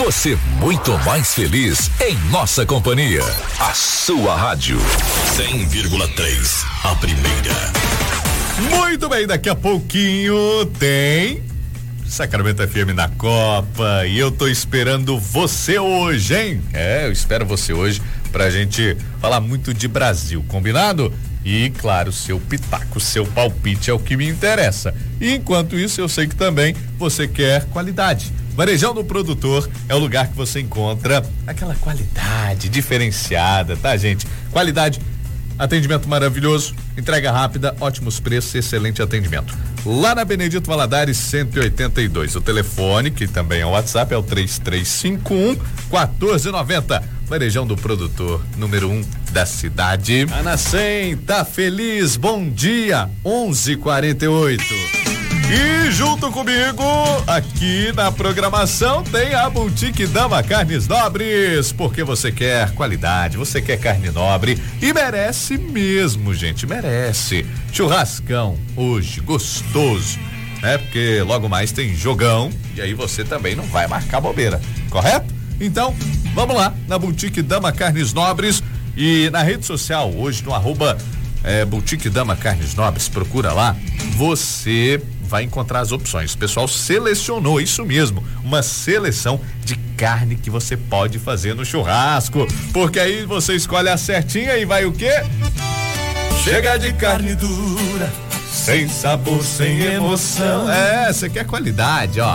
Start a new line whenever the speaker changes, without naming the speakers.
Você muito mais feliz em nossa companhia. A sua rádio 100,3, a primeira.
Muito bem, daqui a pouquinho tem Sacramento FM na Copa e eu tô esperando você hoje, hein? Eu espero você hoje pra gente falar muito de Brasil, combinado? E claro, seu pitaco, seu palpite é o que me interessa. E enquanto isso, eu sei que também você quer qualidade. Varejão do Produtor é o lugar que você encontra aquela qualidade diferenciada, tá, gente? Qualidade, atendimento maravilhoso, entrega rápida, ótimos preços, excelente atendimento. Lá na Benedito Valadares 182. O telefone, que também é o WhatsApp, é o 3351-1490. Varejão do Produtor, número 1 da cidade. Ana 100, tá feliz? Bom dia, 11:48. E junto comigo, aqui na programação, tem a Boutique Dama Carnes Nobres, porque você quer qualidade, você quer carne nobre e merece mesmo, gente, merece. Churrascão hoje, gostoso, né? Porque logo mais tem jogão e aí você também não vai marcar bobeira, correto? Então, vamos lá, na Boutique Dama Carnes Nobres e na rede social, hoje no @ Boutique Dama Carnes Nobres, procura lá, você vai encontrar as opções. O pessoal selecionou, isso mesmo, uma seleção de carne que você pode fazer no churrasco, porque aí você escolhe a certinha e vai o quê? Chega de carne dura, sem sabor, sem emoção. Você quer qualidade, ó.